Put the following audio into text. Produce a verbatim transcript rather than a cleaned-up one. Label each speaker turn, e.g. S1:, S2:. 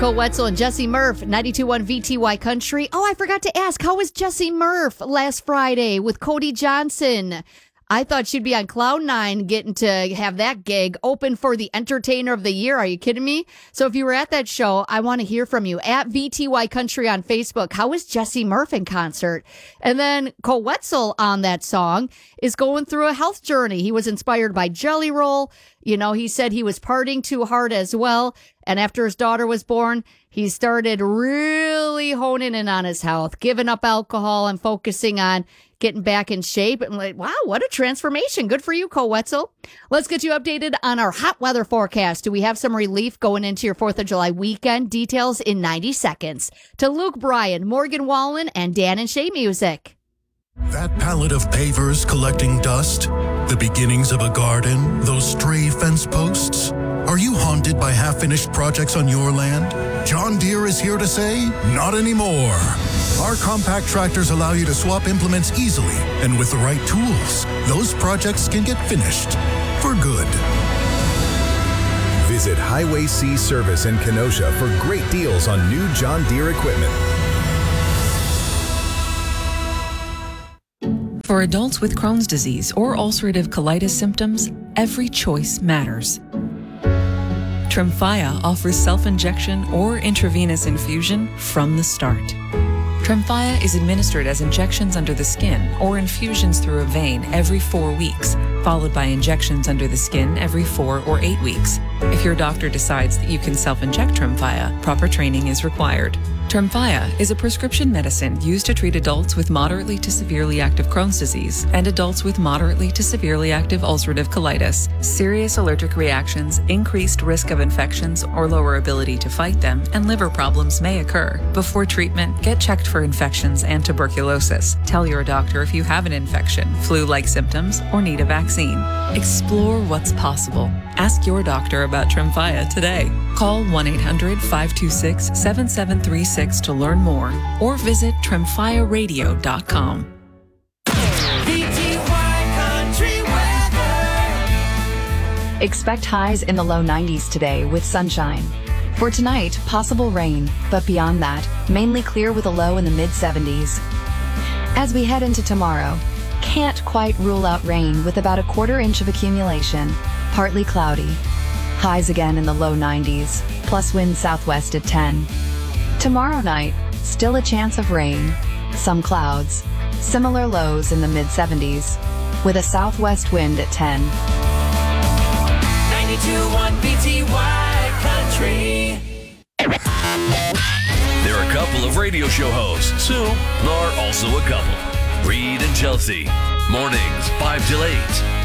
S1: Cole Wetzel and Jesse Murph, ninety-two point one V T Y Country. Oh, I forgot to ask, how was Jesse Murph last Friday with Cody Johnson? I thought she'd be on cloud nine getting to have that gig open for the Entertainer of the Year. Are you kidding me? So if you were at that show, I want to hear from you at V T Y Country on Facebook. How was Jesse Murph in concert? And then Cole Wetzel on that song is going through a health journey. He was inspired by Jelly Roll. You know, he said he was partying too hard as well. And after his daughter was born, he started really honing in on his health, giving up alcohol and focusing on getting back in shape. And like, wow, what a transformation. Good for you, Cole Wetzel. Let's get you updated on our hot weather forecast. Do we have some relief going into your fourth of July weekend? Details in ninety seconds. To Luke Bryan, Morgan Wallen, and Dan and Shay Music.
S2: That pallet of pavers collecting dust, the beginnings of a garden, those stray fence posts. Are you haunted by half-finished projects on your land? John Deere is here to say, not anymore. Our compact tractors allow you to swap implements easily, and with the right tools, those projects can get finished for good.
S3: Visit Highway C Service in Kenosha for great deals on new John Deere equipment.
S4: For adults with Crohn's disease or ulcerative colitis symptoms, every choice matters. Tremfya offers self-injection or intravenous infusion from the start. Tremfya is administered as injections under the skin or infusions through a vein every four weeks, followed by injections under the skin every four or eight weeks. If your doctor decides that you can self-inject Tremfya, proper training is required. Tremfya is a prescription medicine used to treat adults with moderately to severely active Crohn's disease and adults with moderately to severely active ulcerative colitis. Serious allergic reactions, increased risk of infections or lower ability to fight them, and liver problems may occur. Before treatment, get checked for infections and tuberculosis. Tell your doctor if you have an infection, flu-like symptoms, or need a vaccine. Explore what's possible. Ask your doctor about Tremfya today. Call one eight hundred five two six seven seven three six to learn more or visit tremfya radio dot com.
S5: Expect highs in the low nineties today with sunshine. For tonight, possible rain, but beyond that, mainly clear with a low in the mid seventies. As we head into tomorrow, can't quite rule out rain with about a quarter inch of accumulation, partly cloudy. Highs again in the low nineties, plus wind southwest at ten. Tomorrow night, still a chance of rain, some clouds, similar lows in the mid seventies, with a southwest wind at ten.
S6: ninety-two point one V T Y Country.
S7: There are a couple of radio show hosts who are also a couple. Reed and Chelsea. Mornings, five till eight.